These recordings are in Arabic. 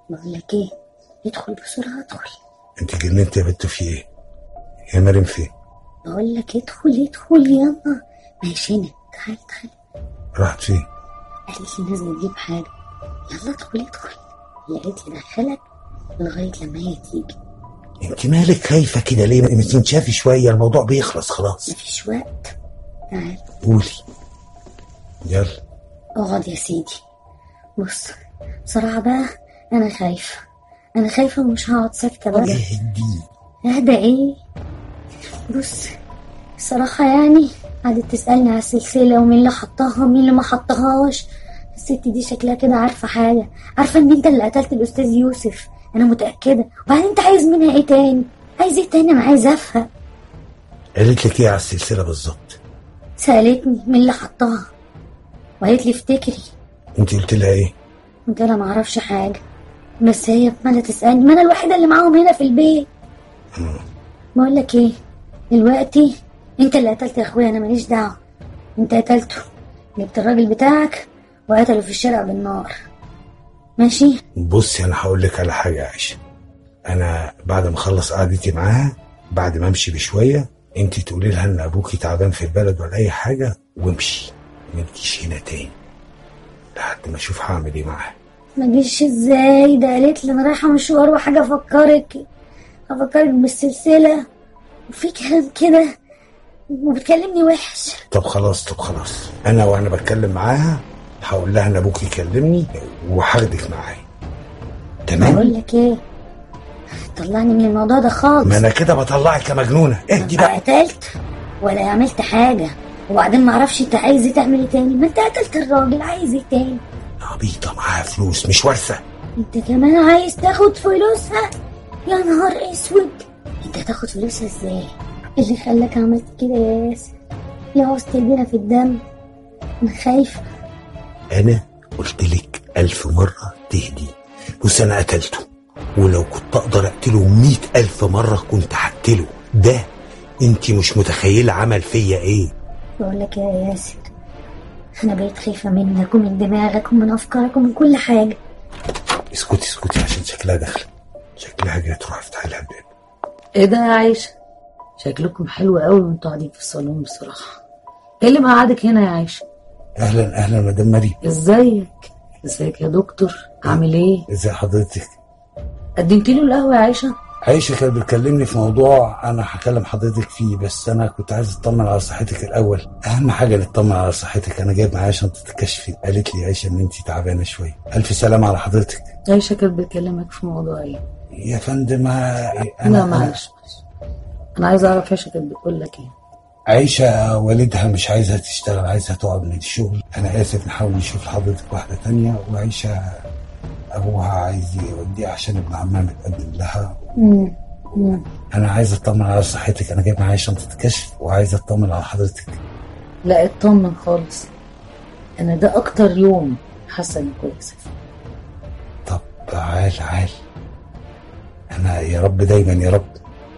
بقول لك ايه، ادخل بسرعه ادخل. انت جننت يا بنت، في ايه؟ يا مريم فين؟ بقول لك ادخل يلا. ماشي هنا، تعال. راحت فين؟ قالت لي نازله تجيب حاجه. يلا ادخل. لقيت لي دخلك لغايه لما هي تيجي. انت مالك خايفه كده ليه؟ ما تنشافي شويه، الموضوع بيخلص خلاص. مفيش وقت. تعال قولي. يلا اقعد يا سيدي. بص بصراحه بقى انا خايفه ومش هقعد ساكته بقى. اهدى ايه؟ بص الصراحه يعني قعدت تسالني على السلسله ومين اللي حطها ومين اللي ما حطهاش. الست دي شكلها كده عارفه حاجه، عارفه ان انت اللي قتلت الاستاذ يوسف، انا متاكده. وبعدين انت عايز منها ايه تاني؟ انا عايزه افهم. قالت لك ايه على السلسله بالظبط؟ سالتني مين اللي حطها وقالت لي افتكري. انت قلت لها ايه؟ قلت لها ما اعرفش حاجه، بس هي عماله تسالني، ما انا الوحيده اللي معاهم هنا في البيت. بقول لك ايه، دلوقتي انت اللي قتلت يا اخويا، انا ماليش دعوه. انت قتلته، جبت الراجل بتاعك وقتله في الشارع بالنار. ماشي؟ بصي انا هقول لك على حاجه يا عائشه، انا بعد ما اخلص قعدتي معاها، بعد ما امشي بشويه، انت تقولي لها ان ابوكي تعبان في البلد ولا اي حاجه وامشي، ما تجيش هنا تاني لحد ما اشوف هعمل ايه معاها. ما جيش ازاي؟ ده قالت لي انا رايحه مشوار وحاجه افكرك بالسلسله وفي كلام كده وبتكلمني وحش. طب خلاص انا وانا بتكلم معاها هقول لها ان ابوكي يكلمني وهاخدك معايا. تمام؟ بقول لك ايه، طلعني من الموضوع ده خالص. ما انا كده بطلعك يا مجنونه. اهدي بقى. قتلت ولا عملت حاجه، وبعدين ما اعرفش انت عايز ايه تعمل ايه تاني؟ ما انت قتلت الراجل، عايز ايه تاني؟ عبيطه، معاها فلوس مش ورثه. انت كمان عايز تاخد فلوسها؟ يا نهار اسود، انت هتاخد فلوسها ازاي؟ اللي خلاك عملت كده يا ياسر؟ يا عاوز تدينا في الدم؟ انا خايفه. انا قلت لك 1000 مره تهدي. بص انا قتلته، ولو كنت اقدر اقتله 100,000 مره كنت هقتله. ده انت مش متخيله عمل فيا ايه. بقول لك يا ياسر، انا بقيت خايفه منك ومن دماغك ومن افكارك ومن كل حاجه. اسكتي عشان شكلها داخله، شكلها جايه تروح افتح لها الباب. ايه ده يا عايشه؟ شكلكم حلو قوي وانتوا قاعدين في الصالون بصراحه. ايه اللي مقعدك هنا يا عايشه؟ اهلا مدام مريم. ازيك يا دكتور، عامل ايه؟ ازي حضرتك؟ قدمت له القهوه يا عايشه؟ عائشه كانت بتكلمني في موضوع انا هكلم حضرتك فيه، بس انا كنت عايز اطمن على صحتك الاول. اهم حاجه نطمن على صحتك. انا جايب معايا شنطه الكشف، قالت لي عائشه ان انت تعبانه شويه. الف سلامه على حضرتك. عايشه كانت بتكلمك في موضوع ايه يا فندم؟ لا معلش، انا عايز اعرف عايشه كانت بتقول لك ايه. عائشه والدها مش عايزها تشتغل، عايزها تقعد من الشغل. انا اسف، نحاول نشوف لحضرتك واحده تانية. وعائشه ابوها عايز يوديها عشان ابن عمها متقدم لها. انا عايز اطمن على صحتك، انا جايب معايا شنطه كشف وعايز اطمن على حضرتك. لا اطمن خالص، انا ده اكتر يوم حاسه اني كويسه. طب عال انا يا رب دايما يا رب.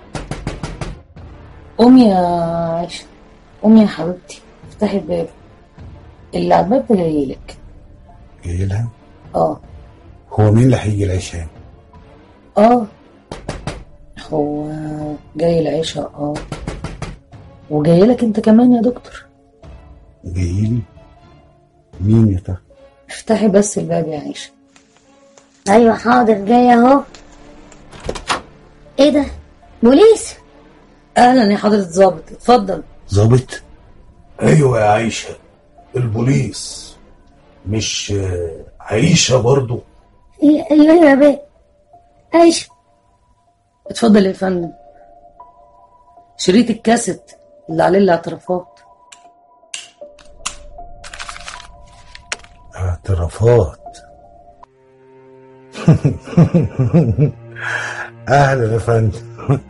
قومي يا عائشه، قومي يا حبيبتي، افتحي الباب، اللي على الباب ده جايلك. جاي لها؟ اه. هو مين اللي هيجي العشاء؟ هو جاي العشاء وجاي لك انت كمان يا دكتور. جايلي؟ مين يا ترى؟ افتحي بس الباب يا عائشه. ايوه حاضر، جاي اهو. ايه ده؟ بوليس؟ اهلا يا حضره الضابط، اتفضل. ضابط؟ ايوه يا عائشه، البوليس. مش عائشه برضو؟ ايوه يا بيه، عائشه. اتفضل يا فندم، شريط الكاسيت اللي عليه الاعترافات. اعترافات؟ اهلا يا فندم.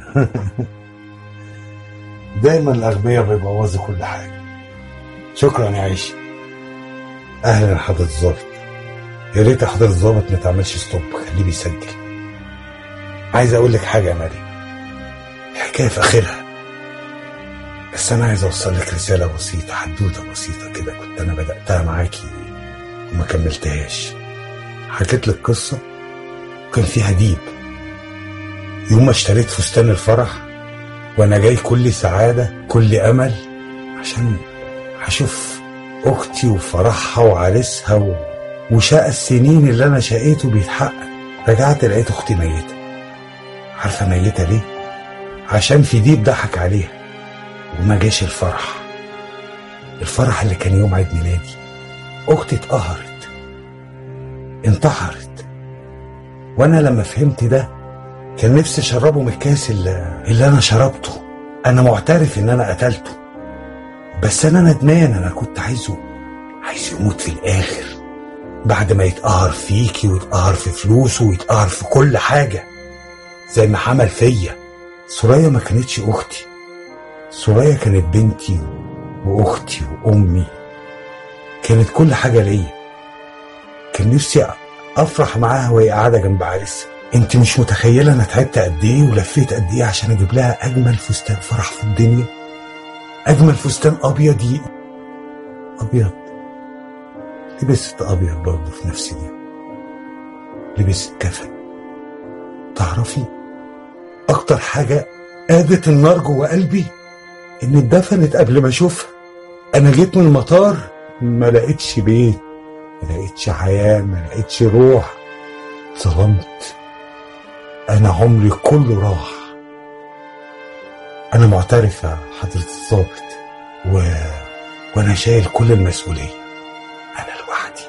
دايما الاغبياء بيبوظوا كل حاجه. شكرا يا عائشه. اهلا يا حضره الضابط. يا ريت يا حضره الضابط ما تعملش ستوب، خليه بيسجل. عايز اقول لك حاجه يا مريم، الحكايه في اخرها، بس انا عايز اوصل لك رساله بسيطه، حدوته بسيطه كده كنت انا بداتها معاكي وما كملتهاش. حكيت لك قصه وكان فيها ديب. يوم ما اشتريت فستان الفرح وانا جاي كل سعادة كل امل عشان هشوف اختي وفرحها وعريسها وشقى السنين اللي انا شقيته بيتحقق، رجعت لقيت اختي ميتة. عارفة ميتة ليه؟ عشان في ديب ضحك عليها وما جاش الفرح اللي كان يوم عيد ميلادي. اختي اتقهرت انتحرت، وانا لما فهمت ده كان نفسي اشربه من الكاس اللي انا شربته. انا معترف ان انا قتلته، بس انا ندمان. انا كنت عايزه يموت في الاخر بعد ما يتقهر فيكي ويتقهر في فلوسه ويتقهر في كل حاجة زي ما عمل فيا. سوريا ما كانتش اختي، سوريا كانت بنتي واختي وامي، كانت كل حاجة ليا. كان نفسي افرح معاها وهي قاعدة جنب عريسها. انت مش متخيلة انا تعبت قد ايه ولفيت قد ايه عشان اجيب لها اجمل فستان فرح في الدنيا، اجمل فستان ابيض. ابيض لبست ابيض برضه في نفس اليوم، لبست كفن. تعرفي اكتر حاجة قادت النار جوه قلبي ان اتدفنت قبل ما اشوفها. انا جيت من المطار ما لقيتش بيت، ما لقيتش حياة، ما لقيتش روح. ظلمت. انا عمري كله راح. انا معترف يا حضرة الضابط وانا شايل كل المسؤولية. انا لوحدي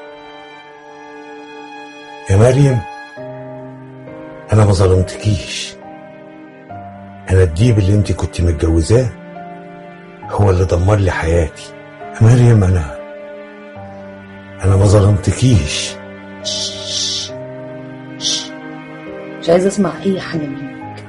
يا مريم. انا ما ظلمتكيش. انا الديب اللي انت كنت متجوزاه هو اللي دمر لي حياتي. يا مريم انا ما ظلمتكيش. مش عايزه اسمع اي حاجه منك.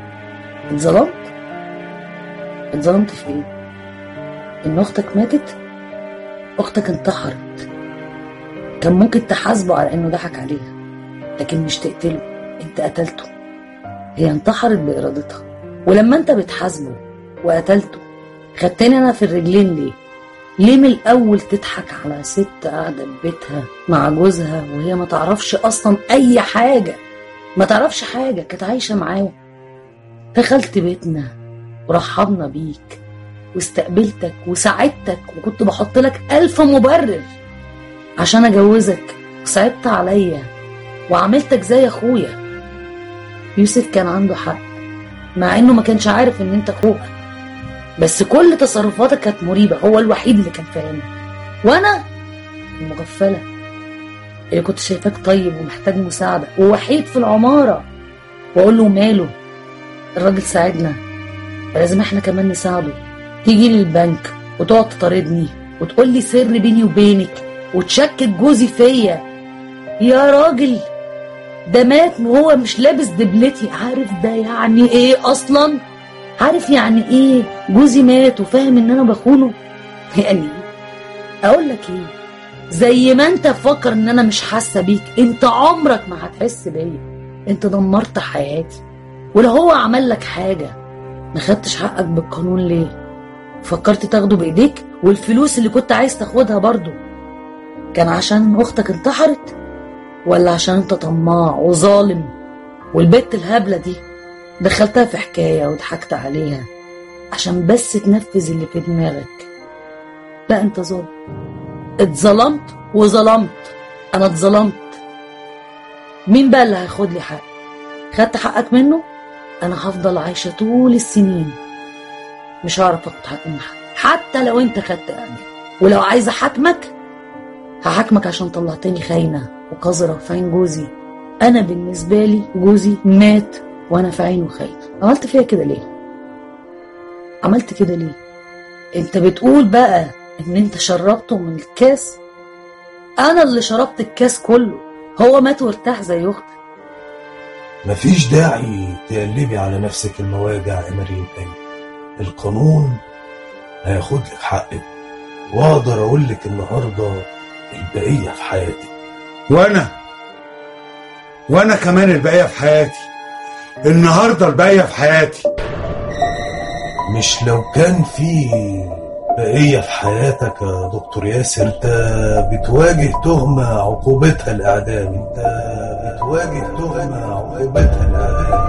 اتظلمت في ايه؟ ان اختك ماتت؟ اختك انتحرت. كان ممكن تحاسبه على انه ضحك عليها لكن مش تقتله، انت قتلته. هي انتحرت بارادتها، ولما انت بتحاسبه وقتلته خدتني انا في الرجلين ليه من الاول تضحك على ست قاعده في بيتها مع جوزها وهي ما تعرفش اصلا اي حاجه، ما تعرفش حاجه، كانت عايشه معاه. دخلت بيتنا ورحبنا بيك واستقبلتك وساعدتك، وكنت بحط لك 1000 مبرر عشان اجوزك، وصعبت عليا وعملتك زي اخويا. يوسف كان عنده حق مع انه ما كانش عارف ان انت اخوها، بس كل تصرفاتك كانت مريبة. هو الوحيد اللي كان فاهمها، وانا المغفلة اللي كنت شايفاك طيب ومحتاج مساعدة ووحيد في العمارة، واقول له ماله الراجل ساعدنا فلازم احنا كمان نساعده. تيجي لي البنك وتقعد تطاردني وتقول لي سر بيني وبينك وتشكك جوزي فيا. يا راجل ده مات وهو مش لابس دبلتي. عارف ده يعني ايه اصلا؟ عارف يعني ايه جوزي مات وفاهم ان انا بخونه؟ يعني اقول لك ايه، زي ما انت فكر ان انا مش حاسه بيك، انت عمرك ما هتحس بيا. انت دمرت حياتي، ولو هو عمل لك حاجه ما خدتش حقك بالقانون ليه؟ فكرت تاخده بايديك؟ والفلوس اللي كنت عايز تاخدها برضو كان عشان اختك انتحرت ولا عشان انت طماع وظالم؟ والبت الهبله دي دخلتها في حكايه وضحكت عليها عشان بس تنفذ اللي في دماغك. لا انت ظالم، اتظلمت وظلمت. انا اتظلمت. مين بقى اللي هياخد لي حقي؟ خدت حقك منه؟ انا هفضل عايشه طول السنين مش هعرف اخد حقي من حد، حتى لو انت خدت امان. ولو عايزه احاكمك هحاكمك عشان طلعتني خاينه وقذره في عين جوزي. انا بالنسبه لي جوزي مات وانا في عينه خاينه. عملت فيا كده ليه؟ عملت كده ليه؟ انت بتقول بقى ان انت شربته من الكاس؟ انا اللي شربت الكاس كله. هو مات وارتاح زي اختك. مفيش داعي تقلبي على نفسك المواجع يا مريم تاني. القانون هياخد لك حقك، واقدر اقول لك النهارده البقيه في حياتي. وانا كمان البقيه في حياتي. النهارده البقيه في حياتي. مش لو كان في بقية في حياتك يا دكتور ياسر. انت بتواجه تهمة عقوبتها الإعدام. انت بتواجه تهمة عقوبتها الإعدام.